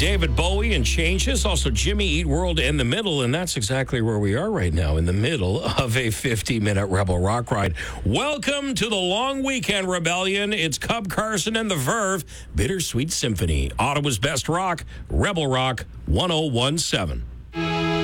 David Bowie and Changes, also Jimmy Eat World in the middle, and that's exactly where we are right now, in the middle of a 50-minute Rebel Rock ride. Welcome to the long weekend rebellion. It's Cub Carson and the Verve, Bittersweet Symphony, Ottawa's best rock, Rebel Rock 1017.